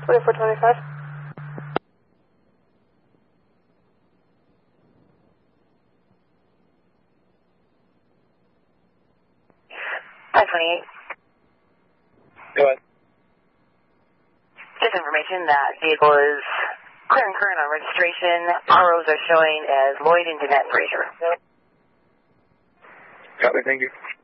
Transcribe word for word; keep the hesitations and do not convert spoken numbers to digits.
twenty-four twenty-five. five twenty-eight. Go ahead. Just information that vehicle is clear and current on registration. R Os are showing as Lloyd and Jeanette Frazier. Copy, thank you.